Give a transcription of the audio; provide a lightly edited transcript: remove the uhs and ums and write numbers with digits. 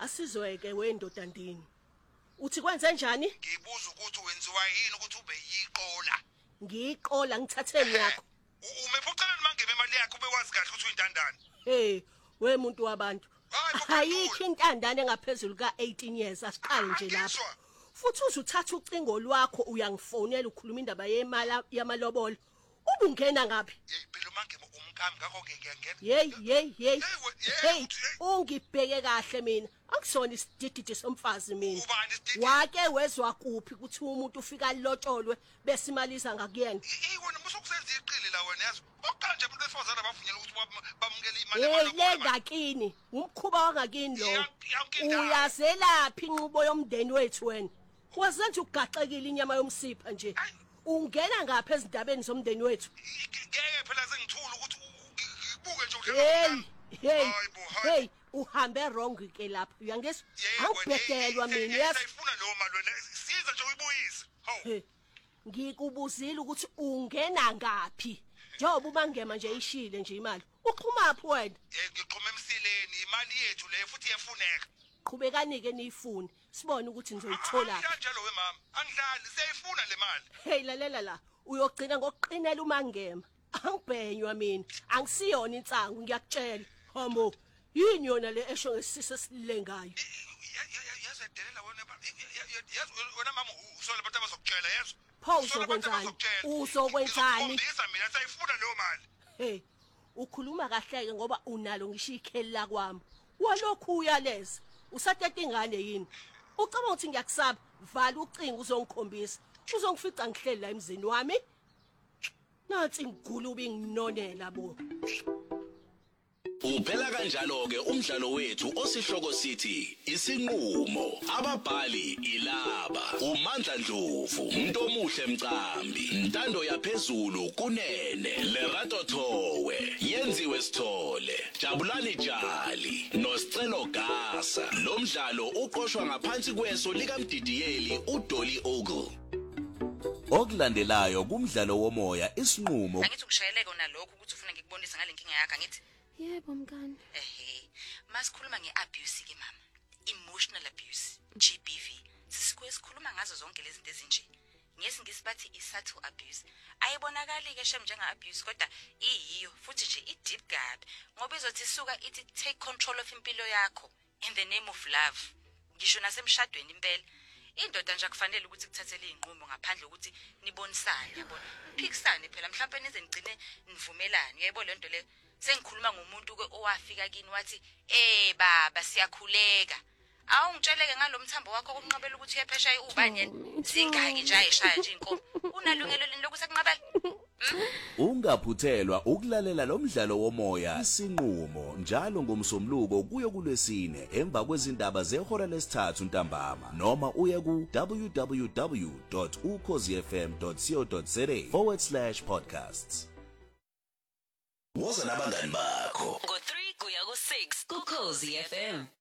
Asizweke wendoda ndini. Uthi kwenze njani? Ngibuza ukuthi wenziwa yini ukuthi ube yiqola. Ngiqola ngithatheni yakho. Umephucela mangebe imali yakho bewazi kahle ukuthi uyintandane. Hey, we muntu wabantu. Ayikho intandane engaphezulu ka18 years asiqale nje lapha. Futhi uzuthatha ucingo lwakho uyangifonela ukhuluma indaba yemali yamalobolo. Ubungena ngapi? Phela mangebe umkami ngakho ke ngiyangena. Hey, ungibheke kahle mina. Akusona isidididi somfazi mina. Wake wezwa kuphi ukuthi umuntu ufika lotolwe bese imali iza ngakuyena. Wena musokusenza iqili la wena yazi. Oqala nje umuntu wesifazana bavunyelwa ukuthi bamukele imali yamalobolo. Hey, ngakini, umkhuba wangakini lo. Uyazelaphi inqubo yomndeni wethu wena? Wazenza ugaxekile inyama yomsipha nje. Ungena ngapha ezindabeni zomndeni wethu. Ngeke phela sengithula ukuthi ngibuke nje udlela. Hey, uhambe wrong ke lapha. Uyangizwa? Awubhedelwa mina, yes. Sayifuna lo mali wena. Siza nje uyibuyise. Hawu. Ngikubuzile ukuthi ungena ngapi. Njengoba ubangema nje ishile nje imali. Uqhumaphi wena? Ngiqhuma emsileni, imali yethu le futhi iyafuneka. Qhubekani-ke niyifune. Sibone ukuthi nizoyithola. Kanjalo we mama, angidlali siyayifuna le mali. Hey lalela la, uyogcina ngokuqinela umangema. Angibhenywa mina, angisiyona insangu ngiyakutshela. Hamo, yini yona le esho ngesise silengayo. Yazedelela wena mama usole abantu abazokutshela yezo. Pho uzokwenzani? Uzokwenzani? Ngizisa mina sayifuna leyo mali. Hey, ukhuluma kahleke ngoba unalo ngisho ikheli la kwami. Walokhu uyaleza. Usatete ingane yini? Ucabanga ukuthi ngiyakusaba, vala ucingo uzongikhombisa. Uzongifica ngihleli la emzini wami. Nathi ngigulubi nginonela bo. Uphela kanjalo ke umdlalo wethu osihloko sithi isinqulo. Ababhali ilaba uMandla Dlovu, Mntomuhle Mcambi, Ntando yaphezulu kunene, Lerato Thowe, Yenziwe Sithole, Jabulani Jali noSicelo Gasa. Lo mdlalo uqoqwwa ngaphansi kweso likaMdidiyeli uDolly Ogle. Okulandelayo kumdlalo womoya isinqulo. Angithi ukushayeleka nalokho ukuthi ufuna ngikubonise ngalenkinga yakho angithi. Yebo mngani. Masikhuluma ngeabuse ke mama. Emotional abuse, GBV. Sikhuluma ngazo zonke lezi zinto ezinje. Ngesingisi bathi isubtle abuse. Ayibonakali ke shem njenga abuse kodwa iyiyo futhi nje i-deep gabi ngoba izothi isuka ithi take control of impilo yakho in the name of love. Ngisho nasemshadweni impela. Indoda nje akufanele ukuthi kuthathele izinqumo ngaphandle ukuthi nibonisane yabona. Phikisane phela mhlawumbe nize nigcine nivumelane. Uyayibona lento le sengikhuluma ngomuntu ke owafika kini wathi baba siyakhuleka. Awungitsheleke ngalomthambo wakho okunqabela ukuthi uyephesha ubanyeni zingaki nje ayishaya nje inkomo. Unalungelo lini lokuthi akunqabela? Ungaphuthelwa ukulalela lo mdlalo womoya isinqulo njalo ngomsombuluko kuyo kulwesine emva kwezindaba zehora lesithathu ntambama noma uye ku www.ukhozifm.co.za/podcasts. Woza nabangani bakho Ngo 3 kuya ku 6 kuKhozi FM.